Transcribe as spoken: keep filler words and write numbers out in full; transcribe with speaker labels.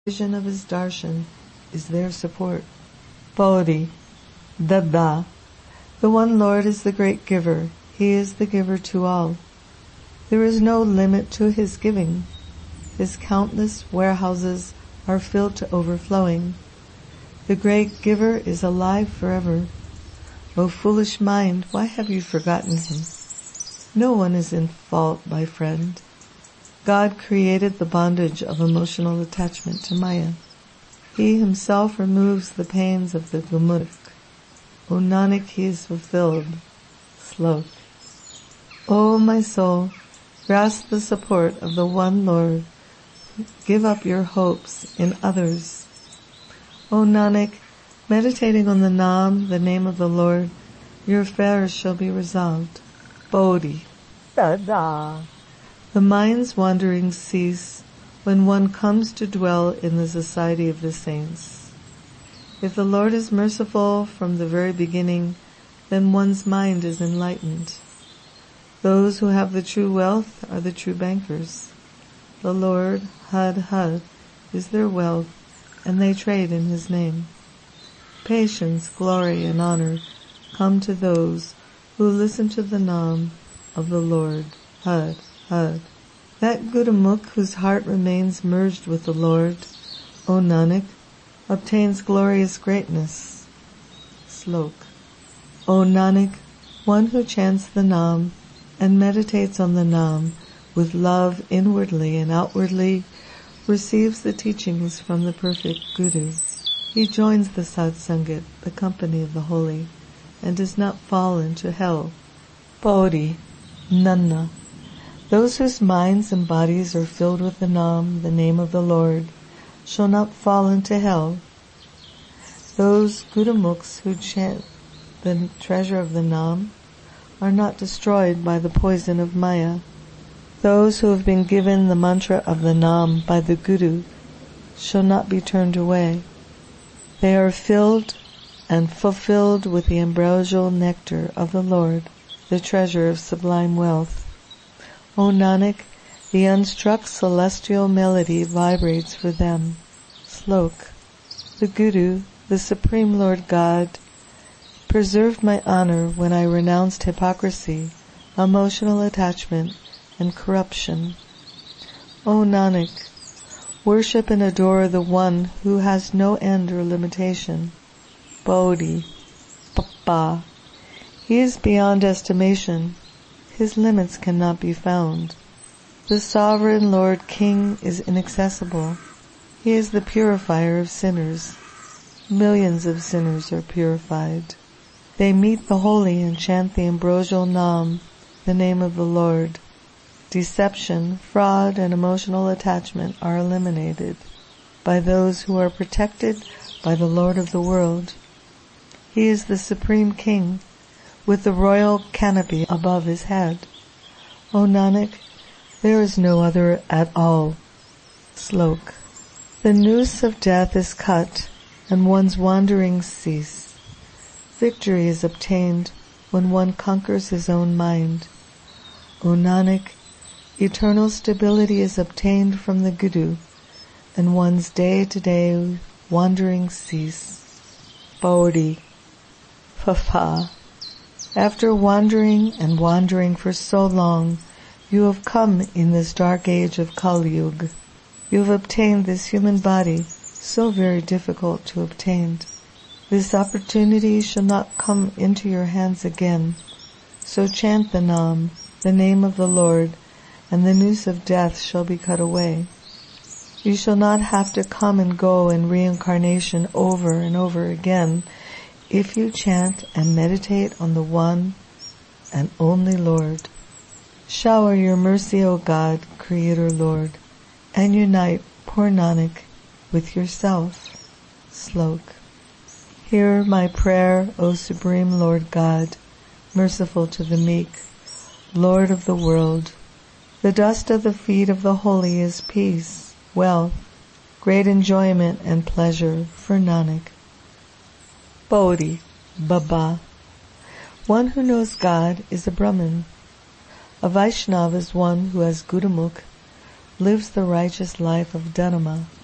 Speaker 1: vision of his darshan is their support. Bodhi, Dada. The one Lord is the great giver. He is the giver to all. There is no limit to his giving. His countless warehouses are filled to overflowing. The great giver is alive forever. O foolish mind, why have you forgotten him? No one is in fault, my friend. God created the bondage of emotional attachment to Maya. He himself removes the pains of the Gurmukh. O Nanak, he is fulfilled. Slok. O my soul, grasp the support of the one Lord. Give up your hopes in others. O Nanak, meditating on the Nam, the name of the Lord, your affairs shall be resolved. Bodhi. Dada. The mind's wanderings cease when one comes to dwell in the society of the saints. If the Lord is merciful from the very beginning, then one's mind is enlightened. Those who have the true wealth are the true bankers. The Lord, Had Had, is their wealth, and they trade in his name. Patience, glory, and honor come to those who listen to the Nam of the Lord, Had Had. That Gurmukh whose heart remains merged with the Lord, O Nanak, obtains glorious greatness. Slok. O Nanak, one who chants the Nam and meditates on the Nam with love inwardly and outwardly receives the teachings from the perfect Guru. He joins the Satsangat, the company of the holy, and does not fall into hell. Bodhi, Nanna. Those whose minds and bodies are filled with the Nam, the name of the Lord, shall not fall into hell. Those Gurmukhs who chant the treasure of the Nam are not destroyed by the poison of Maya. Those who have been given the mantra of the Nam by the Guru shall not be turned away. They are filled and fulfilled with the ambrosial nectar of the Lord, the treasure of sublime wealth. O Nanak, the unstruck celestial melody vibrates for them. Slok. The Guru, the Supreme Lord God, preserved my honor when I renounced hypocrisy, emotional attachment, and corruption. O Nanak, worship and adore the one who has no end or limitation. Bodhi, Papa. He is beyond estimation. His limits cannot be found. The sovereign Lord King is inaccessible. He is the purifier of sinners. Millions of sinners are purified. They meet the holy and chant the ambrosial Nam, the name of the Lord. Deception, fraud, and emotional attachment are eliminated by those who are protected by the Lord of the world. He is the Supreme King, with the royal canopy above his head. O Nanak, there is no other at all. Slok. The noose of death is cut, and one's wanderings cease. Victory is obtained when one conquers his own mind. O Nanak, eternal stability is obtained from the Guru, and one's day-to-day wanderings cease. Bodhi, Papa. After wandering and wandering for so long, you have come in this dark age of Kali Yuga. You have obtained this human body, so very difficult to obtain. This opportunity shall not come into your hands again. So chant the Nam, the name of the Lord, and the noose of death shall be cut away. You shall not have to come and go in reincarnation over and over again if you chant and meditate on the one and only Lord. Shower your mercy, O God, Creator Lord, and unite poor Nanak with yourself. Slok. Hear my prayer, O Supreme Lord God, merciful to the meek, Lord of the world. The dust of the feet of the holy is peace, wealth, great enjoyment and pleasure for Nanak. Bodhi, Baba. One who knows God is a Brahmin. A Vaishnava is one who has Gurmukh, lives the righteous life of Dharma.